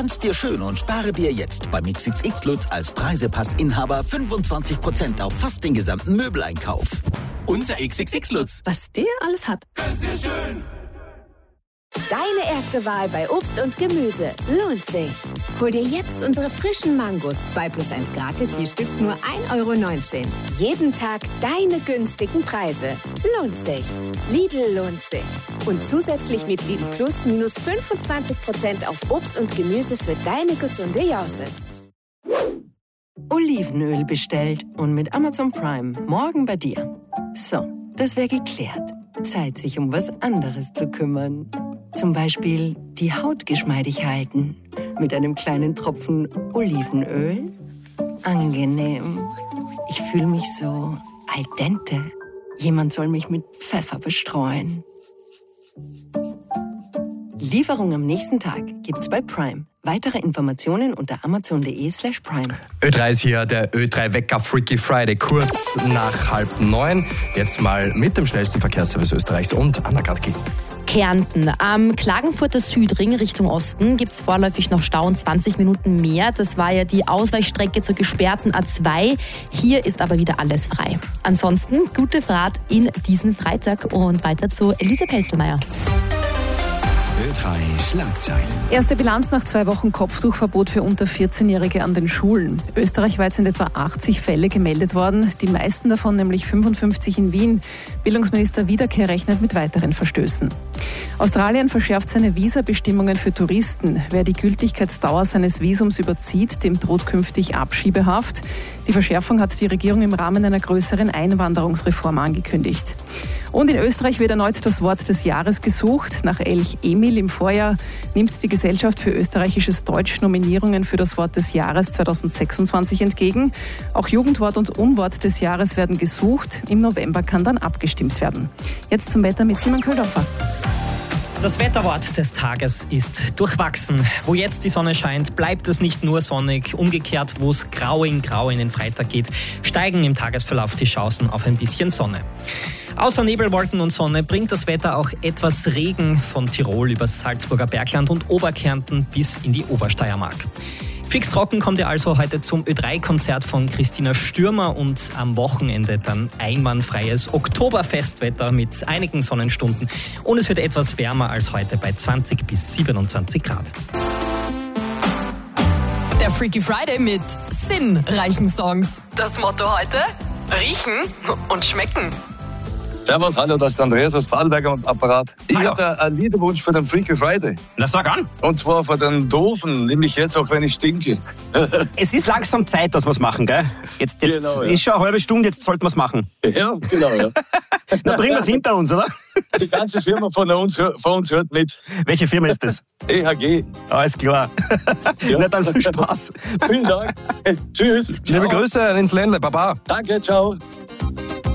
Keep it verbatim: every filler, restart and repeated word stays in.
Tanz dir schön und spare dir jetzt beim X X X Lutz als Preisepassinhaber fünfundzwanzig Prozent auf fast den gesamten Möbeleinkauf. Unser X X X Lutz. Was der alles hat. Tanz dir schön. Deine erste Wahl bei Obst und Gemüse lohnt sich. Hol dir jetzt unsere frischen Mangos zwei plus eins gratis, je Stück nur ein Euro neunzehn. Jeden Tag deine günstigen Preise. Lohnt sich. Lidl lohnt sich. Und zusätzlich mit Lidl Plus minus fünfundzwanzig Prozent auf Obst und Gemüse für deine gesunde Jause. Olivenöl bestellt und mit Amazon Prime morgen bei dir. So, das wäre geklärt. Zeit, sich um was anderes zu kümmern. Zum Beispiel die Haut geschmeidig halten. Mit einem kleinen Tropfen Olivenöl. Angenehm. Ich fühle mich so al dente. Jemand soll mich mit Pfeffer bestreuen. Lieferung am nächsten Tag gibt's bei Prime. Weitere Informationen unter amazon.de slash prime. Ö drei ist hier, der Ö drei Wecker Freaky Friday, kurz nach halb neun. Jetzt mal mit dem schnellsten Verkehrsservice Österreichs und Anna Gadki. Kärnten. Am Klagenfurter Südring Richtung Osten gibt es vorläufig noch Stau und zwanzig Minuten mehr. Das war ja die Ausweichstrecke zur gesperrten A zwei. Hier ist aber wieder alles frei. Ansonsten gute Fahrt in diesen Freitag und weiter zu Elise Pelzelmeier. Ö drei Schlagzeilen. Erste Bilanz nach zwei Wochen Kopftuchverbot für unter vierzehnjährige an den Schulen. Österreichweit sind etwa achtzig Fälle gemeldet worden, die meisten davon nämlich fünfundfünfzig in Wien. Bildungsminister Wiederkehr rechnet mit weiteren Verstößen. Australien verschärft seine Visabestimmungen für Touristen. Wer die Gültigkeitsdauer seines Visums überzieht, dem droht künftig Abschiebehaft. Die Verschärfung hat die Regierung im Rahmen einer größeren Einwanderungsreform angekündigt. Und in Österreich wird erneut das Wort des Jahres gesucht. Nach Elch Emil im Vorjahr nimmt die Gesellschaft für österreichisches Deutsch Nominierungen für das Wort des Jahres zweitausendsechsundzwanzig entgegen. Auch Jugendwort und Unwort des Jahres werden gesucht. Im November kann dann abgestimmt werden. Jetzt zum Wetter mit Simon Köldorfer. Das Wetterwort des Tages ist durchwachsen. Wo jetzt die Sonne scheint, bleibt es nicht nur sonnig. Umgekehrt, wo es grau in grau in den Freitag geht, steigen im Tagesverlauf die Chancen auf ein bisschen Sonne. Außer Nebelwolken und Sonne bringt das Wetter auch etwas Regen von Tirol über Salzburger Bergland und Oberkärnten bis in die Obersteiermark. Fix trocken kommt ihr also heute zum Ö drei Konzert von Christina Stürmer und am Wochenende dann einwandfreies Oktoberfestwetter mit einigen Sonnenstunden und es wird etwas wärmer als heute bei zwanzig bis siebenundzwanzig Grad. Der Freaky Friday mit sinnreichen Songs. Das Motto heute: Riechen und schmecken. Servus, hallo, das ist der Andreas aus Vorarlberg am Apparat. Ich Hallo. hätte einen Liederwunsch für den Freaky Friday. Na, sag an. Und zwar für den Doofen, nämlich jetzt auch, wenn ich stinke. Es ist langsam Zeit, dass wir es machen, gell? Jetzt, jetzt Genau, ja. ist schon eine halbe Stunde, jetzt sollten wir es machen. Ja, genau, ja. Dann bringen wir es hinter uns, oder? Die ganze Firma von uns, von uns hört mit. Welche Firma ist das? E H G. Alles klar. Ja. Na, dann viel Spaß. Vielen Dank. Tschüss. Liebe Grüße ins Ländle, Baba. Danke, ciao.